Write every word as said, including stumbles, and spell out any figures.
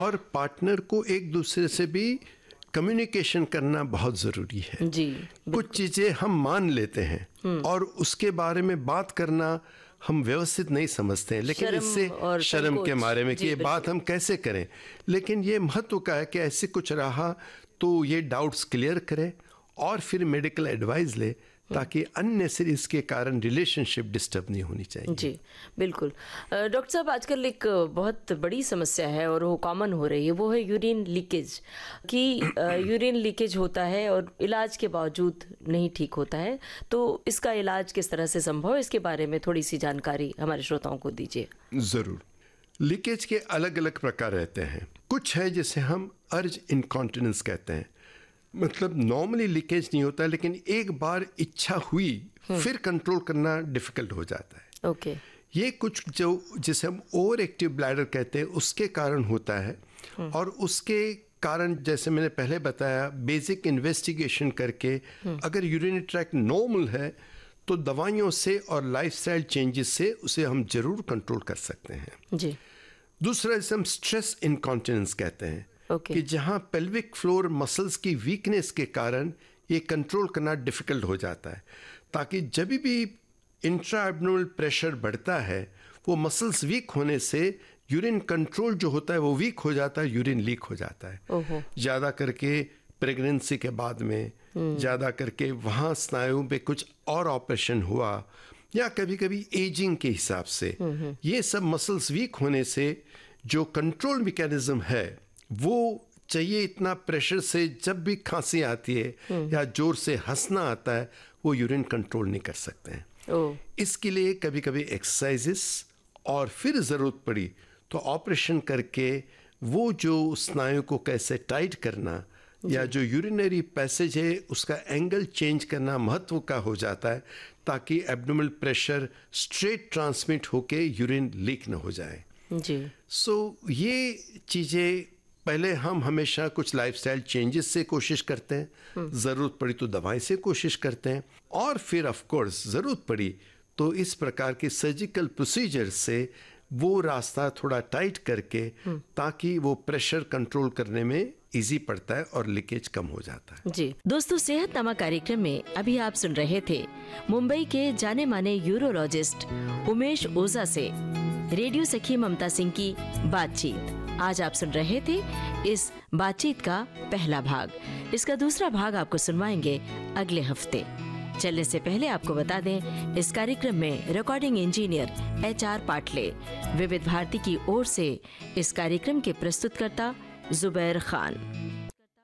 और पार्टनर को एक दूसरे से भी कम्युनिकेशन करना बहुत ज़रूरी है जी। कुछ चीज़ें हम मान लेते हैं और उसके बारे में बात करना हम व्यवस्थित नहीं समझते हैं, लेकिन शर्म इससे और शर्म के संकोच। मारे में जी, कि ये बिल्कुल। बात हम कैसे करें, लेकिन ये महत्व का है कि ऐसे कुछ रहा तो ये डाउट्स क्लियर करें और फिर मेडिकल एडवाइस ले, ताकि अननेसेसरी इसके कारण रिलेशनशिप डिस्टर्ब नहीं होनी चाहिए। जी बिल्कुल। अ, डॉक्टर साहब, आजकल एक बहुत बड़ी समस्या है और वो कॉमन हो रही है, वो है यूरिन लीकेज कि अ, यूरिन लीकेज होता है और इलाज के बावजूद नहीं ठीक होता है। तो इसका इलाज किस तरह से संभव है, इसके बारे में थोड़ी सी जानकारी हमारे श्रोताओं को दीजिए। ज़रूर। लीकेज के अलग अलग प्रकार रहते हैं। कुछ है जिसे हम अर्ज इनकॉन्टिनेंस कहते हैं, मतलब नॉर्मली लीकेज नहीं होता, लेकिन एक बार इच्छा हुई फिर कंट्रोल करना डिफिकल्ट हो जाता है। ओके। ये कुछ जो जिसे हम ओवर एक्टिव ब्लैडर कहते हैं उसके कारण होता है, और उसके कारण जैसे मैंने पहले बताया बेसिक इन्वेस्टिगेशन करके अगर यूरिनरी ट्रैक्ट नॉर्मल है तो दवाइयों से और लाइफस्टाइल चेंजेस से उसे हम जरूर कंट्रोल कर सकते हैं। जी। दूसरा जिसे हम स्ट्रेस इनकॉन्टिनेंस कहते हैं, Okay. कि जहाँ पेल्विक फ्लोर मसल्स की वीकनेस के कारण ये कंट्रोल करना डिफिकल्ट हो जाता है, ताकि जब भी इंट्रा एब्डोमिनल प्रेशर बढ़ता है वो मसल्स वीक होने से यूरिन कंट्रोल जो होता है वो वीक हो जाता है, यूरिन लीक हो जाता है। ओहो। ज़्यादा करके प्रेगनेंसी के बाद में, ज़्यादा करके वहाँ स्नायुओं पे कुछ और ऑपरेशन हुआ, या कभी कभी एजिंग के हिसाब से ये सब मसल्स वीक होने से जो कंट्रोल मैकेनिज्म है वो चाहिए इतना प्रेशर से जब भी खांसी आती है या जोर से हंसना आता है वो यूरिन कंट्रोल नहीं कर सकते हैं। ओह। इसके लिए कभी कभी एक्सरसाइजेस और फिर ज़रूरत पड़ी तो ऑपरेशन करके वो जो स्नायु को कैसे टाइट करना या जो यूरिनरी पैसेज है उसका एंगल चेंज करना महत्व का हो जाता है, ताकि एब्डोमिनल प्रेशर स्ट्रेट ट्रांसमिट होके यूरिन लीक न हो जाए। जी। सो so, ये चीज़ें पहले हम हमेशा कुछ लाइफस्टाइल चेंजेस से कोशिश करते हैं, ज़रूरत पड़ी तो दवाई से कोशिश करते हैं, और फिर ऑफ कोर्स ज़रूरत पड़ी तो इस प्रकार के सर्जिकल प्रोसीजर से वो रास्ता थोड़ा टाइट करके ताकि वो प्रेशर कंट्रोल करने में इजी पड़ता है और लीकेज कम हो जाता है। जी दोस्तों, सेहतनामा कार्यक्रम में अभी आप सुन रहे थे मुंबई के जाने माने यूरोलॉजिस्ट उमेश ओझा से रेडियो सखी ममता सिंह की बातचीत। आज आप सुन रहे थे इस बातचीत का पहला भाग। इसका दूसरा भाग आपको सुनवाएंगे अगले हफ्ते। चलने से पहले आपको बता दें, इस कार्यक्रम में recording engineer H R Patle, विविध भारती की ओर से इस कार्यक्रम के प्रस्तुतकर्ता जुबैर खान।